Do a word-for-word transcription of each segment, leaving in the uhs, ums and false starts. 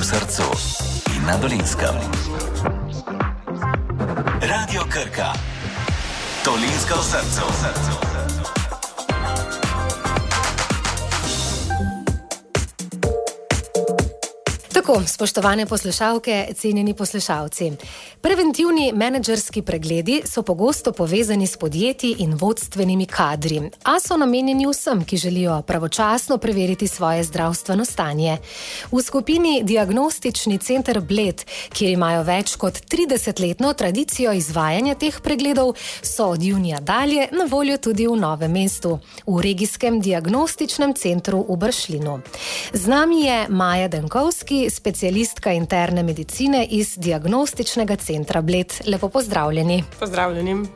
srcu in na Dolenjskem. Radio Krka. Dolenjska v srcu. Tako, spoštovane poslušalke, cenjeni poslušalci. Preventivni menedžerski pregledi so pogosto povezani s podjetji in vodstvenimi kadri, a so namenjeni vsem, ki želijo pravočasno preveriti svoje zdravstveno stanje. V skupini Diagnostični center Bled, kjer imajo več kot tridesetletno tradicijo izvajanja teh pregledov, so od junija dalje na voljo tudi v Novem mestu, v regijskem diagnostičnem centru v Bršljinu. Z nami je Maja Denkovski, specialistka interne medicine iz Diagnostičnega centra Bled. Lepo pozdravljeni. Pozdravljeni.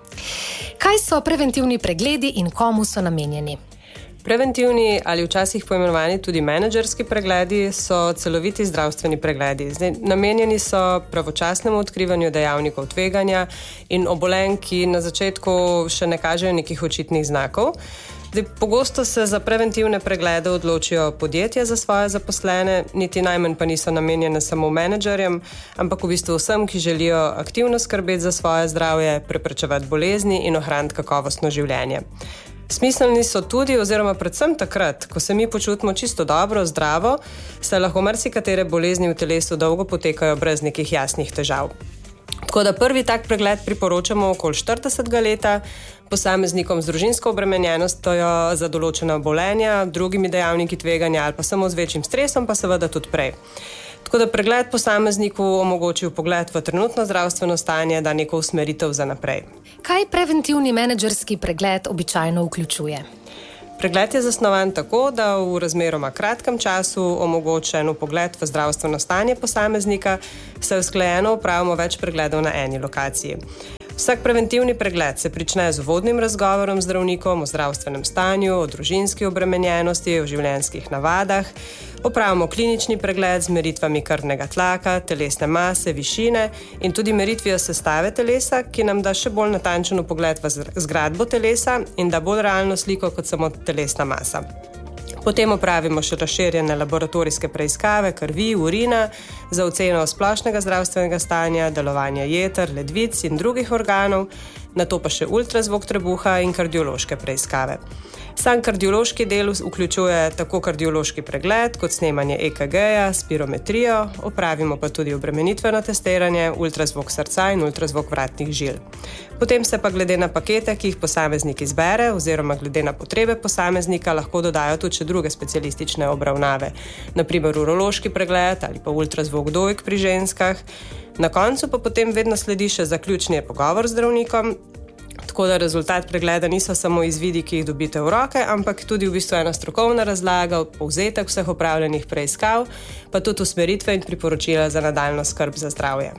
Kaj so preventivni pregledi in komu so namenjeni? Preventivni ali včasih poimenovani tudi menedžerski pregledi so celoviti zdravstveni pregledi. Zdaj, namenjeni so pravočasnemu odkrivanju dejavnikov tveganja in obolenj, ki na začetku še ne kažejo nekih očitnih znakov. Zdaj, pogosto se za preventivne preglede odločijo podjetja za svoje zaposlene, niti najmanj pa niso namenjene samo menedžerjem, ampak v bistvu vsem, ki želijo aktivno skrbeti za svoje zdravje, preprečevati bolezni in ohraniti kakovostno življenje. Smiselni so tudi oziroma predvsem takrat, ko se mi počutimo čisto dobro, zdravo, saj lahko marsikatere bolezni v telesu dolgo potekajo brez nekih jasnih težav. Tako da prvi tak pregled priporočamo okoli štiridesetega leta, posameznikom z družinsko obremenjenostjo za določena obolenja, drugimi dejavniki tveganja ali pa samo z večjim stresom, pa seveda tudi prej. Tako da pregled posamezniku omogoči vpogled v trenutno zdravstveno stanje, da neko usmeritev za naprej. Kaj preventivni menedžerski pregled običajno vključuje? Pregled je zasnovan tako, da v razmeroma kratkem času omogoča en vpogled v zdravstveno stanje posameznika, saj usklajeno opravimo več pregledov na eni lokaciji. Vsak preventivni pregled se prične z uvodnim razgovorom z zdravnikom o zdravstvenem stanju, o družinski obremenjenosti, o življenjskih navadah. Opravimo klinični pregled z meritvami krvnega tlaka, telesne mase, višine in tudi meritvijo sestave telesa, ki nam da še bolj natančen vpogled v zgradbo telesa in da bolj realno sliko kot samo telesna masa. Potem opravimo še razširjene laboratorijske preiskave krvi, urina za oceno splošnega zdravstvenega stanja, delovanja jeter, ledvic in drugih organov, nato pa še ultrazvok trebuha in kardiološke preiskave. Sam kardiološki del vključuje tako kardiološki pregled kot snemanje E K G-ja, spirometrijo, opravimo pa tudi obremenitveno testiranje, ultrazvok srca in ultrazvok vratnih žil. Potem se pa glede na pakete, ki jih posameznik izbere oziroma glede na potrebe posameznika lahko dodajo tudi še druge specialistične obravnave, na primer urološki pregled ali pa ultrazvok dojk pri ženskah. Na koncu pa potem vedno sledi še zaključni pogovor z zdravnikom, tako da rezultat pregleda niso samo izvidi, ki jih dobite v roke, ampak tudi v bistvu ena strokovna razlaga, povzetek vseh opravljenih preiskav, pa tudi usmeritve in priporočila za nadaljnjo skrb za zdravje.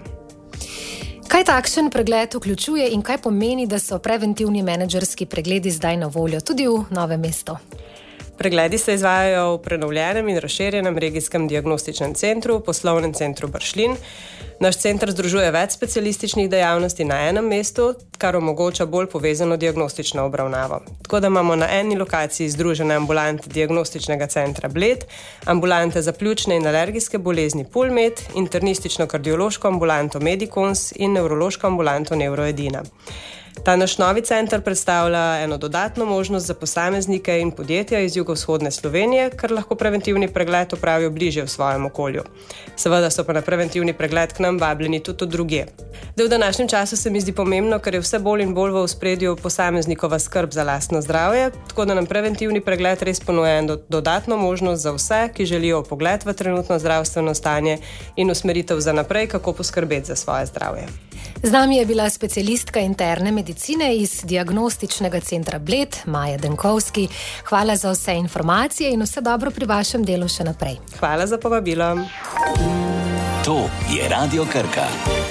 Kaj takšen pregled vključuje in kaj pomeni, da so preventivni menedžerski pregledi zdaj na voljo tudi v Novem mestu? Pregledi se izvajajo v prenovljenem in razširjenem regijskem diagnostičnem centru, poslovnem centru Bršljin. Naš center združuje več specialističnih dejavnosti na enem mestu, kar omogoča bolj povezano diagnostično obravnavo. Tako da imamo na eni lokaciji združene ambulante diagnostičnega centra Bled, ambulante za pljučne in alergijske bolezni Pulmed, internistično kardiološko ambulanto Medicons in nevrološko ambulanto Neuroedina. Ta naš novi center predstavlja eno dodatno možnost za posameznike in podjetja iz jugovzhodne Slovenije, ker lahko preventivni pregled opravijo bližje v svojem okolju. Seveda so pa na preventivni pregled k nam vabljeni tudi drugje. Da v današnjem času se mi zdi pomembno, ker je vse bolj in bolj v ospredju posameznikova skrb za lastno zdravje, tako da nam preventivni pregled res ponuja eno dodatno možnost za vse, ki želijo vpogled v trenutno zdravstveno stanje in usmeritev za naprej, kako poskrbeti za svoje zdravje. Z nami je bila specialistka interne medicine iz Diagnostičnega centra Bled, Maja Denkovski. Hvala za vse informacije in vse dobro pri vašem delu še naprej. Hvala za povabilo. To je Radio Krka.